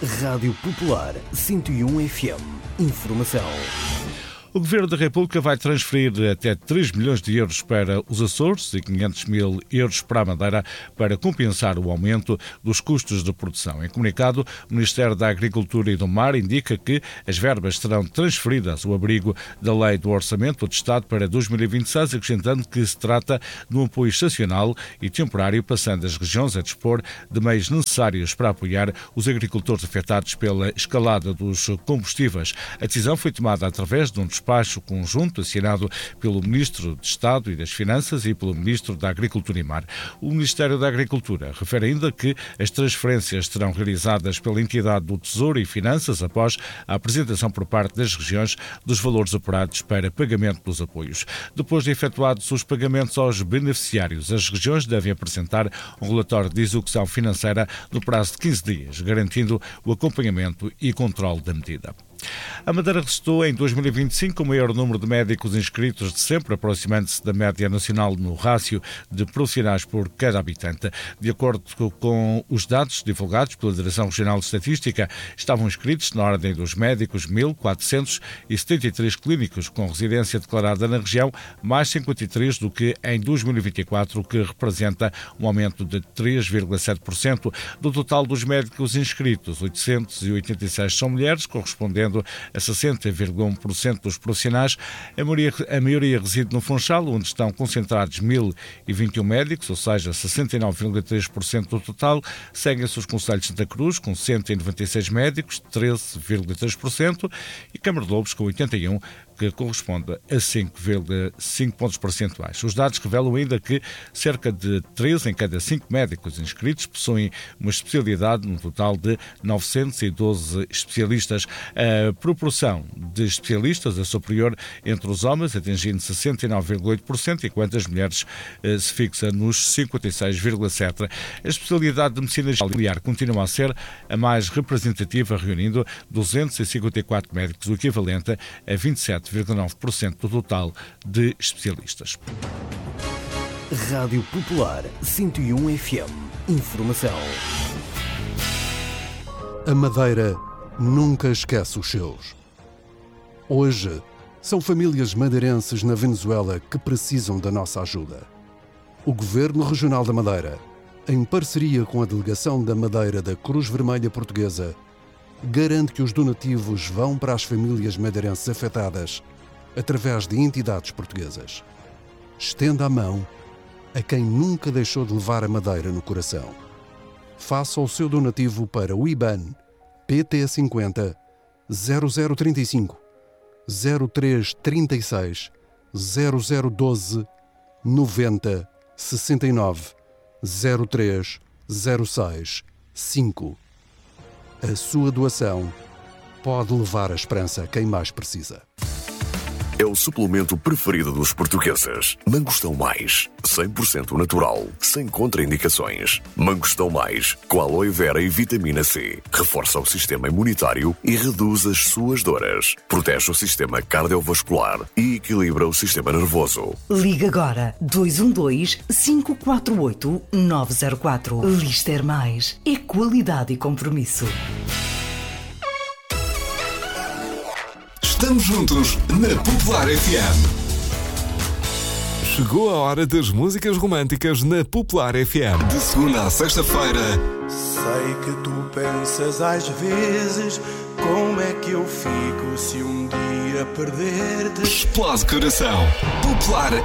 Rádio Popular 101 FM. Informação. O Governo da República vai transferir até 3 milhões de euros para os Açores e 500 mil euros para a Madeira para compensar o aumento dos custos de produção. Em comunicado, o Ministério da Agricultura e do Mar indica que as verbas serão transferidas ao abrigo da Lei do Orçamento de Estado para 2026, acrescentando que se trata de um apoio estacional e temporário, passando as regiões a dispor de meios necessários para apoiar os agricultores afetados pela escalada dos combustíveis. A decisão foi tomada através de um despacho conjunto assinado pelo Ministro de Estado e das Finanças e pelo Ministro da Agricultura e Mar. O Ministério da Agricultura refere ainda que as transferências serão realizadas pela entidade do Tesouro e Finanças após a apresentação por parte das regiões dos valores apurados para pagamento dos apoios. Depois de efetuados os pagamentos aos beneficiários, as regiões devem apresentar um relatório de execução financeira no prazo de 15 dias, garantindo o acompanhamento e controle da medida. A Madeira registrou em 2025 o maior número de médicos inscritos de sempre, aproximando-se da média nacional no rácio de profissionais por cada habitante. De acordo com os dados divulgados pela Direção Regional de Estatística, estavam inscritos na ordem dos médicos 1.473 clínicos com residência declarada na região, mais 53 do que em 2024, o que representa um aumento de 3,7%. Do total dos médicos inscritos, 886 são mulheres, correspondendo a 60,1% dos profissionais. A maioria reside no Funchal, onde estão concentrados 1.021 médicos, ou seja, 69,3% do total. Seguem-se os concelhos de Santa Cruz, com 196 médicos, 13,3%, e Câmara de Lobos, com 81, que corresponde a 5,5 pontos percentuais. Os dados revelam ainda que cerca de 3 em cada 5 médicos inscritos possuem uma especialidade, num total de 912 especialistas. A proporção de especialistas é superior entre os homens, atingindo 69,8%, enquanto as mulheres se fixa nos 56,7%. A especialidade de medicina familiar continua a ser a mais representativa, reunindo 254 médicos, o equivalente a 27,9% do total de especialistas. Rádio Popular 101 FM. Informação. A Madeira nunca esquece os seus. Hoje, são famílias madeirenses na Venezuela que precisam da nossa ajuda. O Governo Regional da Madeira, em parceria com a Delegação da Madeira da Cruz Vermelha Portuguesa, garante que os donativos vão para as famílias madeirenses afetadas através de entidades portuguesas. Estenda a mão a quem nunca deixou de levar a Madeira no coração. Faça o seu donativo para o IBAN PT 50 0035 0336 0012 90 69 03 06 5. A sua doação pode levar a esperança a quem mais precisa. É o suplemento preferido dos portugueses. Mangostão Mais, 100% natural, sem contraindicações. Mangostão Mais, com aloe vera e vitamina C. Reforça o sistema imunitário e reduz as suas dores. Protege o sistema cardiovascular e equilibra o sistema nervoso. Liga agora 212-548-904. Lister Mais. É qualidade e compromisso. Estamos juntos na Popular FM. Chegou a hora das músicas românticas na Popular FM. De segunda a sexta-feira. Sei que tu pensas às vezes como é que eu fico se um dia perder-te. Explode coração. Popular